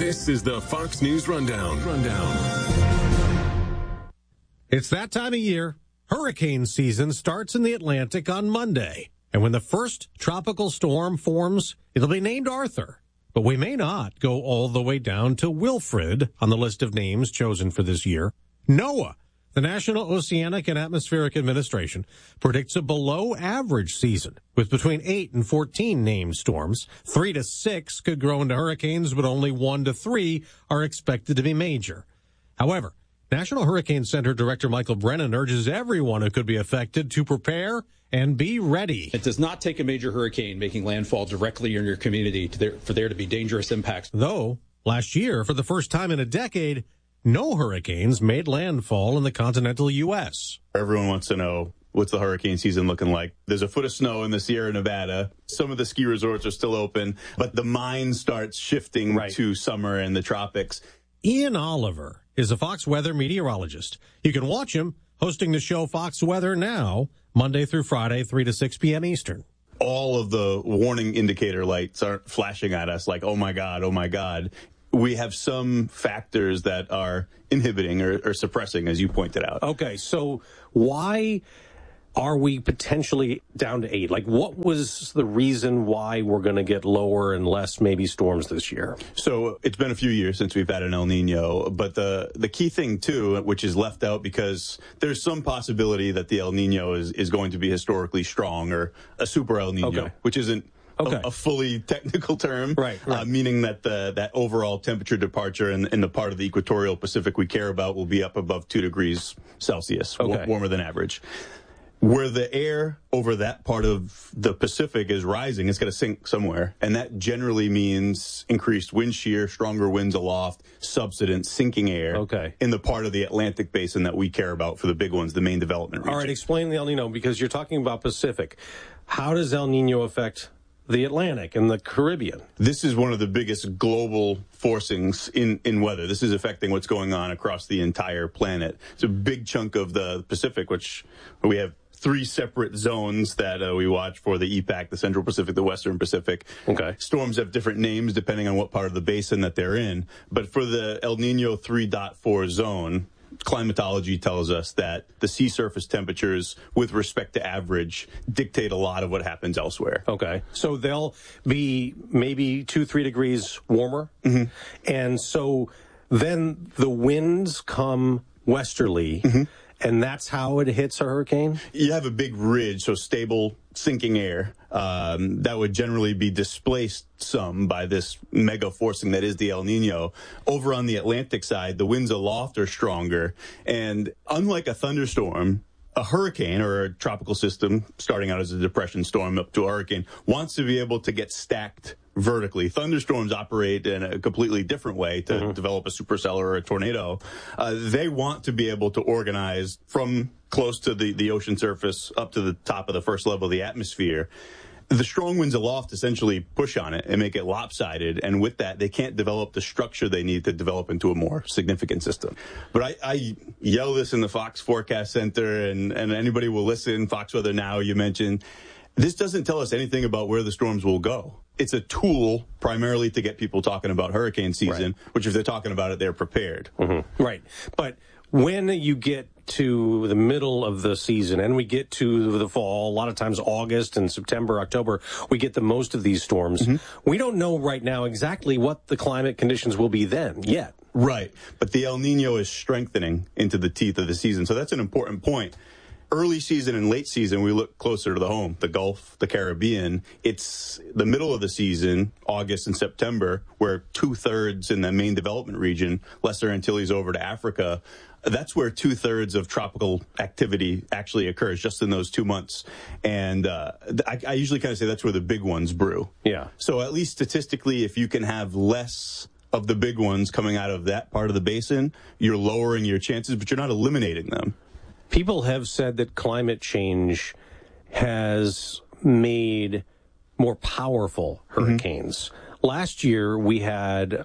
This is the Fox News Rundown. It's that time of year. Hurricane season starts in the Atlantic on Monday. And when the first tropical storm forms, it'll be named Arthur. But we may not go all the way down to Wilfred on the list of names chosen for this year. NOAA, the National Oceanic and Atmospheric Administration, predicts a below-average season with between 8 and 14 named storms. 3 to 6 could grow into hurricanes, but only 1 to 3 are expected to be major. However, National Hurricane Center Director Michael Brennan urges everyone who could be affected to prepare and be ready. It does not take a major hurricane making landfall directly in your community for there to be dangerous impacts. Though, last year, for the first time in a decade, no hurricanes made landfall in the continental U.S. Everyone wants to know, what's the hurricane season looking like? There's a foot of snow in the Sierra Nevada. Some of the ski resorts are still open, but the mind starts shifting to summer and the tropics. Ian Oliver is a Fox Weather meteorologist. You can watch him hosting the show Fox Weather Now, Monday through Friday, 3 to 6 p.m. Eastern. All of the warning indicator lights aren't flashing at us like, oh my God, oh my God. We have some factors that are inhibiting or suppressing, as you pointed out. Okay, so why are we potentially down to 8? Like, what was the reason why we're going to get lower and less maybe storms this year? So it's been a few years since we've had an El Nino, but the key thing, too, which is left out because there's some possibility that the El Nino is going to be historically strong or a super El Nino, which isn't a fully technical term, meaning that that overall temperature departure in the part of the equatorial Pacific we care about will be up above 2 degrees Celsius, warmer than average. Where the air over that part of the Pacific is rising, it's going to sink somewhere. And that generally means increased wind shear, stronger winds aloft, subsidence, sinking air in the part of the Atlantic basin that we care about for the big ones, the main development region. All right, explain the El Nino, because you're talking about Pacific. How does El Nino affect the Atlantic and the Caribbean? This is one of the biggest global forcings in weather. This is affecting what's going on across the entire planet. It's a big chunk of the Pacific, which we have 3 separate zones that we watch for: the EPAC, the Central Pacific, the Western Pacific. Storms have different names depending on what part of the basin that they're in. But for the El Nino 3.4 zone, climatology tells us that the sea surface temperatures with respect to average dictate a lot of what happens elsewhere. So they'll be maybe 2-3 degrees warmer. And so then the winds come westerly. And that's how it hits a hurricane? You have a big ridge, so stable sinking air, that would generally be displaced some by this mega forcing that is the El Nino. Over on the Atlantic side, the winds aloft are stronger. And unlike a thunderstorm, a hurricane or a tropical system starting out as a depression storm up to a hurricane wants to be able to get stacked vertically. Thunderstorms operate in a completely different way to develop a supercell or a tornado. They want to be able to organize from close to the ocean surface up to the top of the first level of the atmosphere. The strong winds aloft essentially push on it and make it lopsided, and with that, they can't develop the structure they need to develop into a more significant system. But I yell this in the Fox Forecast Center, and anybody will listen. Fox Weather Now, you mentioned. This doesn't tell us anything about where the storms will go. It's a tool primarily to get people talking about hurricane season, which if they're talking about it, they're prepared. But when you get to the middle of the season and we get to the fall, a lot of times August and September, October, we get the most of these storms. We don't know right now exactly what the climate conditions will be then yet. Right. But the El Nino is strengthening into the teeth of the season. So that's an important point. Early season and late season, we look closer to the home, the Gulf, the Caribbean. It's the middle of the season, August and September, where 2/3 in the main development region, Lesser Antilles over to Africa, that's where 2/3 of tropical activity actually occurs, just in those 2 months. And I usually kind of say that's where the big ones brew. So at least statistically, if you can have less of the big ones coming out of that part of the basin, you're lowering your chances, but you're not eliminating them. People have said that climate change has made more powerful hurricanes. Last year, we had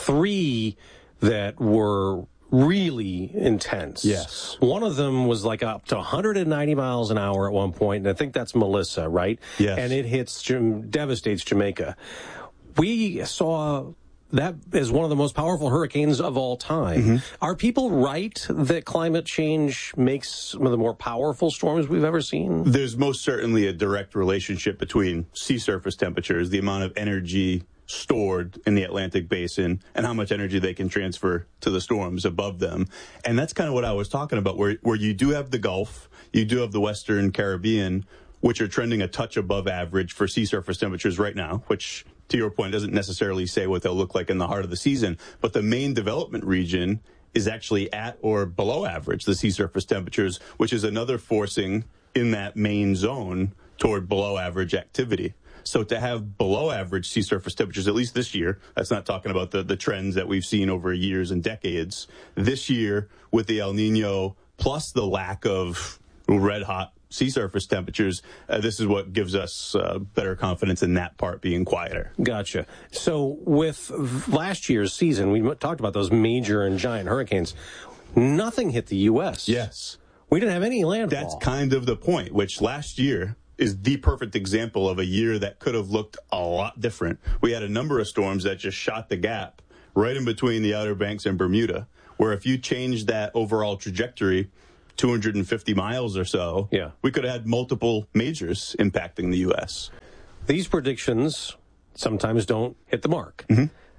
3 that were really intense. One of them was like up to 190 miles an hour at one point, and I think that's Melissa, right? And it devastates Jamaica. We saw that is one of the most powerful hurricanes of all time. Are people right that climate change makes some of the more powerful storms we've ever seen? There's most certainly a direct relationship between sea surface temperatures, the amount of energy stored in the Atlantic basin, and how much energy they can transfer to the storms above them. And that's kind of what I was talking about, where you do have the Gulf, you do have the Western Caribbean, which are trending a touch above average for sea surface temperatures right now, which, to your point, doesn't necessarily say what they'll look like in the heart of the season. But the main development region is actually at or below average, the sea surface temperatures, which is another forcing in that main zone toward below average activity. So to have below average sea surface temperatures, at least this year, that's not talking about the trends that we've seen over years and decades. This year, with the El Nino plus the lack of red hot sea surface temperatures, this is what gives us better confidence in that part being quieter. Gotcha. So with last year's season, we talked about those major and giant hurricanes. Nothing hit the U.S. Yes. We didn't have any landfall. That's kind of the point, which last year is the perfect example of a year that could have looked a lot different. We had a number of storms that just shot the gap right in between the Outer Banks and Bermuda, where if you changed that overall trajectory 250 miles or so, we could have had multiple majors impacting the U.S. These predictions sometimes don't hit the mark.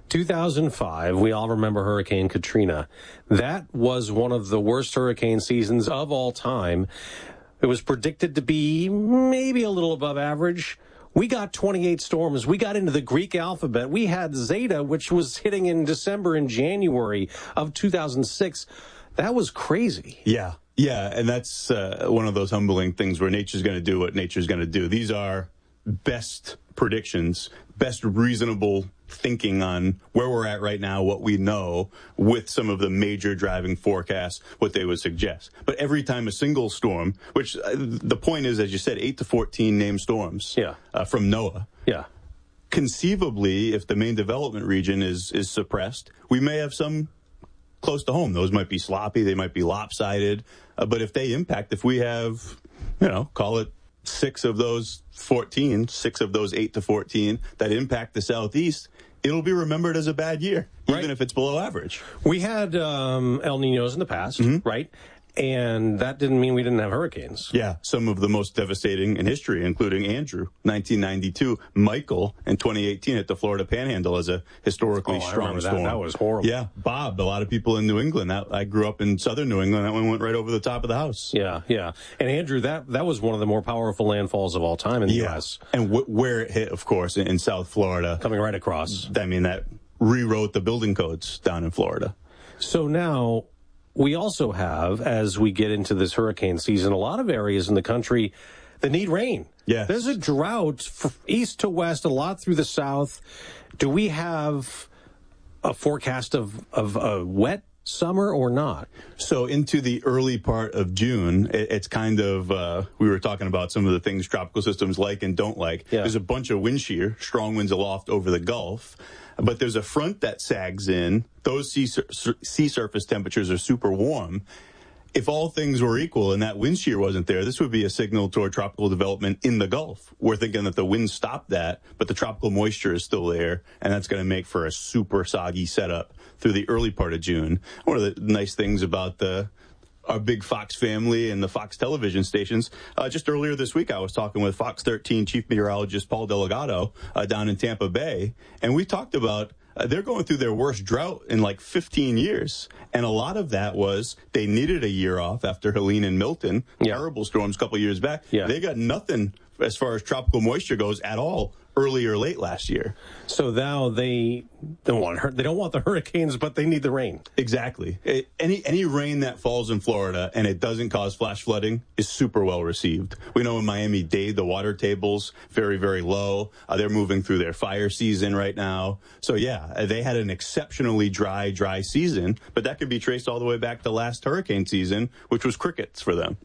2005, we all remember Hurricane Katrina. That was one of the worst hurricane seasons of all time. It was predicted to be maybe a little above average. We got 28 storms. We got into the Greek alphabet. We had Zeta, which was hitting in December and January of 2006. That was crazy. Yeah, and that's one of those humbling things where nature's going to do what nature's going to do. These are best predictions, best reasonable thinking on where we're at right now, what we know, with some of the major driving forecasts, what they would suggest. But every time a single storm, which the point is, as you said, 8 to 14 named storms from NOAA. Conceivably, if the main development region is suppressed, we may have some close to home. Those might be sloppy, they might be lopsided. But if they impact, if we have, call it 6 of those 14, 6 of those 8 to 14 that impact the Southeast, it'll be remembered as a bad year, even if it's below average. We had El Ninos in the past, right? And that didn't mean we didn't have hurricanes. Yeah, some of the most devastating in history, including Andrew, 1992, Michael, in 2018 at the Florida Panhandle as a historically strong storm. That was horrible. Yeah, Bob, a lot of people in New England. I grew up in southern New England. That one went right over the top of the house. Yeah. And Andrew, that was one of the more powerful landfalls of all time in the U.S. And where it hit, of course, in South Florida. Coming right across. I mean, that rewrote the building codes down in Florida. So now we also have, as we get into this hurricane season, a lot of areas in the country that need rain. Yes. There's a drought from east to west, a lot through the south. Do we have a forecast of a wet summer or not? So into the early part of June, it's kind of, we were talking about some of the things tropical systems like and don't like. Yeah. There's a bunch of wind shear, strong winds aloft over the Gulf. But there's a front that sags in. Those sea surface temperatures are super warm. If all things were equal and that wind shear wasn't there, this would be a signal toward tropical development in the Gulf. We're thinking that the wind stopped that, but the tropical moisture is still there, and that's going to make for a super soggy setup through the early part of June. One of the nice things about our big Fox family and the Fox television stations. Just earlier this week, I was talking with Fox 13 Chief Meteorologist Paul Delgado down in Tampa Bay, and we talked about they're going through their worst drought in like 15 years. And a lot of that was they needed a year off after Helene and Milton, terrible storms a couple years back. They got nothing as far as tropical moisture goes at all early or late last year. So now they don't want the hurricanes, but they need the rain. Exactly. Any rain that falls in Florida and it doesn't cause flash flooding is super well received. We know in Miami-Dade, the water table's very, very low. They're moving through their fire season right now. So yeah, they had an exceptionally dry season, but that could be traced all the way back to last hurricane season, which was crickets for them.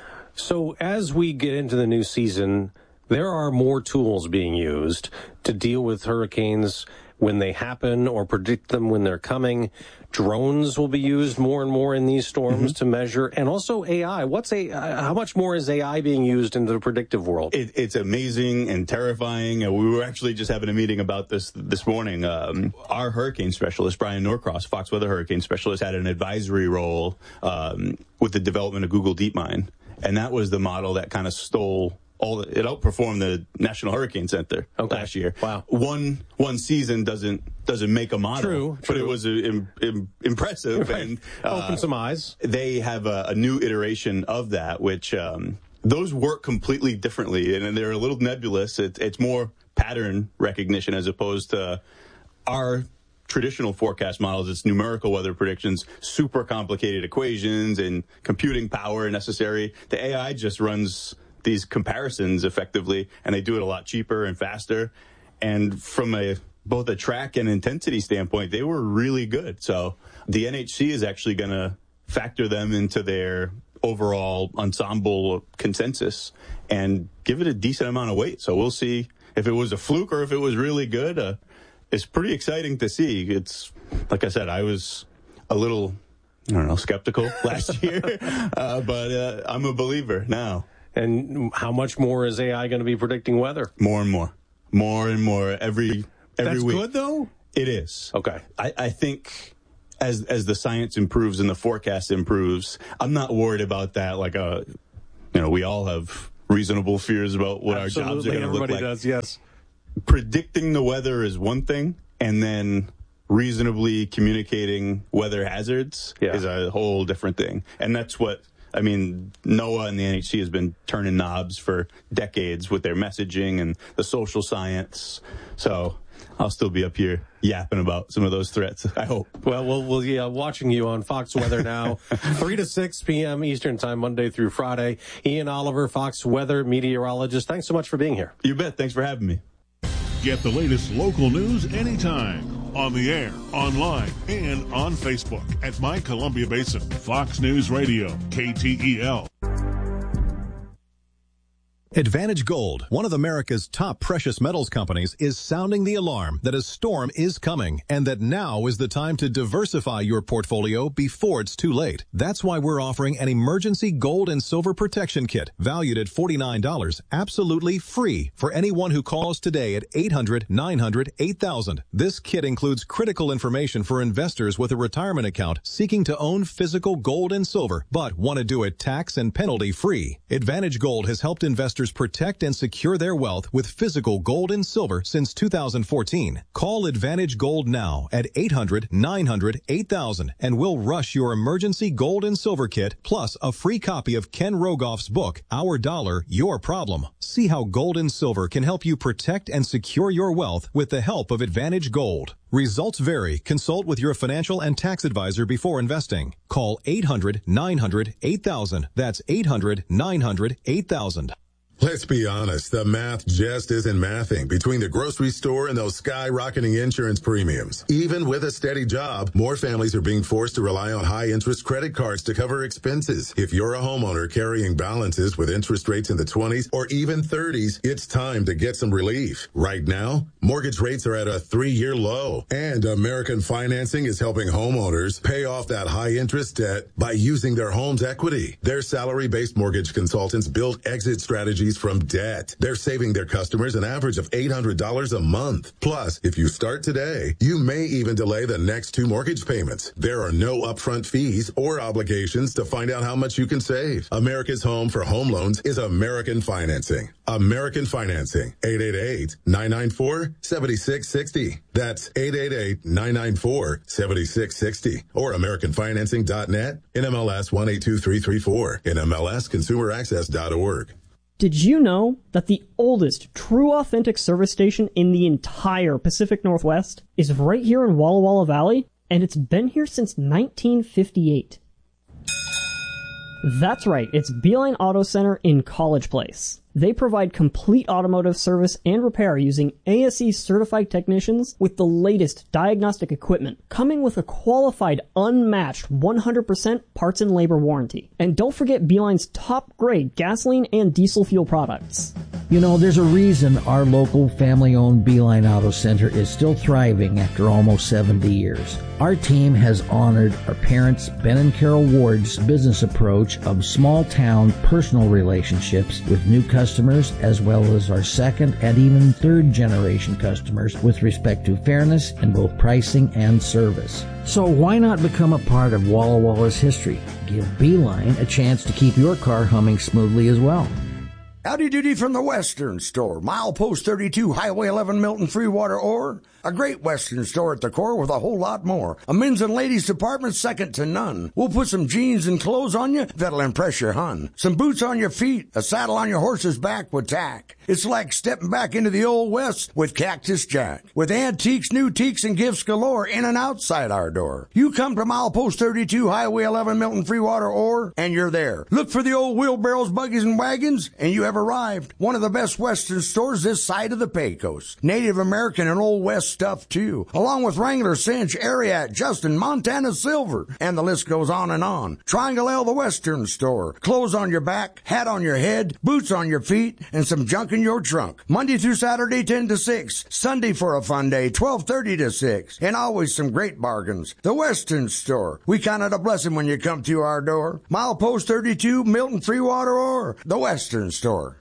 So as we get into the new season, there are more tools being used to deal with hurricanes. when they happen or predict them when they're coming. Drones will be used more and more in these storms to measure, and also AI. How much more is AI being used in the predictive world? It's amazing and terrifying. We were actually just having a meeting about this morning. Our hurricane specialist, Brian Norcross, Fox Weather hurricane specialist, had an advisory role with the development of Google DeepMind, and that was the model that kind of stole. It outperformed the National Hurricane Center last year. Wow. One season doesn't make a model. True. But it was impressive. Right. And open some eyes. They have a new iteration of that, which those work completely differently, and they're a little nebulous. It's more pattern recognition as opposed to our traditional forecast models. It's numerical weather predictions, super complicated equations, and computing power necessary. The AI just runs these comparisons effectively, and they do it a lot cheaper and faster. And from both a track and intensity standpoint, they were really good. So the NHC is actually going to factor them into their overall ensemble consensus and give it a decent amount of weight. So we'll see if it was a fluke or if it was really good. It's pretty exciting to see. It's, like I said, I was a little, skeptical last year, but I'm a believer now. And how much more is AI going to be predicting weather? More and more. More and more every week. That's good, though? It is. Okay. I think as the science improves and the forecast improves, I'm not worried about that. Like, we all have reasonable fears about what our jobs are going to look like. Everybody does, yes. Predicting the weather is one thing, and then reasonably communicating weather hazards is a whole different thing. And that's what... NOAA and the NHC has been turning knobs for decades with their messaging and the social science. So I'll still be up here yapping about some of those threats, I hope. Well, we'll watching you on Fox Weather now, 3 to 6 p.m. Eastern Time, Monday through Friday. Ian Oliver, Fox Weather meteorologist. Thanks so much for being here. You bet. Thanks for having me. Get the latest local news anytime. On the air, online, and on Facebook at My Columbia Basin. Fox News Radio, KTEL. Advantage Gold, one of America's top precious metals companies, is sounding the alarm that a storm is coming and that now is the time to diversify your portfolio before it's too late. That's why we're offering an emergency gold and silver protection kit valued at $49, absolutely free for anyone who calls today at 800-900-8000. This kit includes critical information for investors with a retirement account seeking to own physical gold and silver, but want to do it tax and penalty free. Advantage Gold has helped investors protect and secure their wealth with physical gold and silver since 2014. Call Advantage Gold now at 800-900-8000 and we'll rush your emergency gold and silver kit plus a free copy of Ken Rogoff's book, Our Dollar, Your Problem. See how gold and silver can help you protect and secure your wealth with the help of Advantage Gold. Results vary. Consult with your financial and tax advisor before investing. Call 800-900-8000. That's 800-900-8000. Let's be honest, the math just isn't mathing between the grocery store and those skyrocketing insurance premiums. Even with a steady job, more families are being forced to rely on high-interest credit cards to cover expenses. If you're a homeowner carrying balances with interest rates in the 20s or even 30s, it's time to get some relief. Right now, mortgage rates are at a 3-year low, and American Financing is helping homeowners pay off that high-interest debt by using their home's equity. Their salary-based mortgage consultants build exit strategies from debt. They're saving their customers an average of $800 a month. Plus, if you start today, you may even delay the next 2 mortgage payments. There are no upfront fees or obligations to find out how much you can save. America's home for home loans is American Financing. American Financing, 888-994-7660. That's 888-994-7660. Or AmericanFinancing.net, NMLS 182334, NMLSConsumerAccess.org. Did you know that the oldest true authentic service station in the entire Pacific Northwest is right here in Walla Walla Valley? And it's been here since 1958. That's right, it's Beeline Auto Center in College Place. They provide complete automotive service and repair using ASE certified technicians with the latest diagnostic equipment, coming with a qualified, unmatched 100% parts and labor warranty. And don't forget Beeline's top grade gasoline and diesel fuel products. You know, there's a reason our local family-owned Beeline Auto Center is still thriving after almost 70 years. Our team has honored our parents, Ben and Carol Ward's business approach of small-town personal relationships with new customers, as well as our second and even third-generation customers with respect to fairness in both pricing and service. So why not become a part of Walla Walla's history? Give Beeline a chance to keep your car humming smoothly as well. Howdy doody from the Western Store. Milepost 32, Highway 11, Milton, Freewater, Ore. A great Western store at the core with a whole lot more. A men's and ladies department second to none. We'll put some jeans and clothes on you that'll impress your hun. Some boots on your feet, a saddle on your horse's back with tack. It's like stepping back into the Old West with Cactus Jack. With antiques, new teaks, and gifts galore in and outside our door. You come to Milepost 32, Highway 11, Milton, Freewater, Ore, and you're there. Look for the old wheelbarrows, buggies, and wagons, and you have arrived. One of the best Western stores this side of the Pecos. Native American and Old West stuff too, along with Wrangler, Cinch, Ariat, Justin, Montana Silver, and the list goes on and on. Triangle L, the Western Store. Clothes on your back, hat on your head, boots on your feet, and some junk in your trunk. Monday through Saturday, 10 to 6. Sunday for a fun day, 12:30 to 6. And always some great bargains. The Western Store. We count it a blessing when you come through our door. Milepost 32, Milton, Freewater, or the Western Store.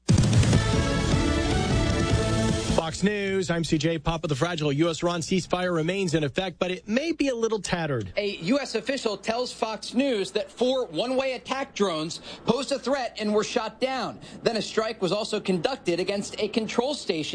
Fox News, I'm CJ. Papa the Fragile. U.S.-Iran ceasefire remains in effect, but it may be a little tattered. A U.S. official tells Fox News that 4 one-way attack drones posed a threat and were shot down. Then a strike was also conducted against a control station